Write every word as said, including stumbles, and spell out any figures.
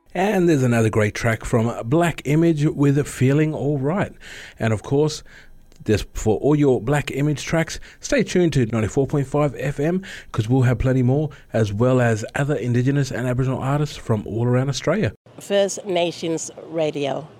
And there's another great track from Black Image with Feeling Alright. And of course, this for all your Black Image tracks, stay tuned to ninety-four point five F M because we'll have plenty more, as well as other Indigenous and Aboriginal artists from all around Australia. First Nations Radio.